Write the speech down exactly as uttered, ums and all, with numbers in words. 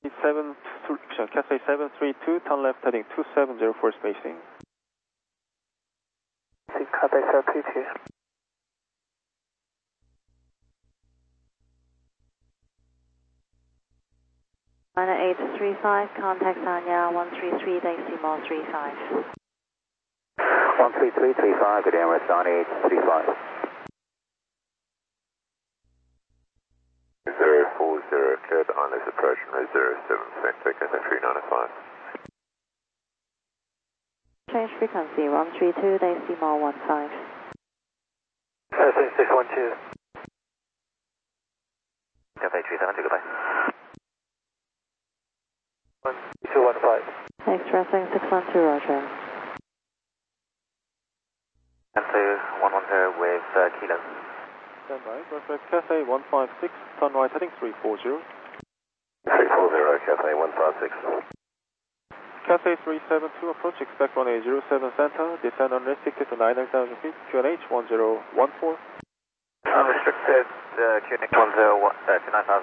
seven, Cathay seven three two, turn left heading two seven zero for spacing. Cathay seven three two. Niner eight three five, contact Sanya one three three, decimal three five. one three three three five, good air, Niner eight three five. zero four zero, cleared on this approach from zero seven, Centre, Cathay three nine five. Change frequency one three two, decimal one five. Cathay six one two. Cathay three seven, goodbye. one two one five. Expressing six one two, Roger. Cathay one one zero with uh, Kilo. Stand by, Northwest Cathay one five six, turn right heading three four zero. three four zero, Cathay one five six. Cathay three seven two, approach, expect runway zero seven center, descend unrestricted to nine thousand feet, Q N H one zero one four. Unrestricted, uh, Q N H one zero one, uh, to nine thousand.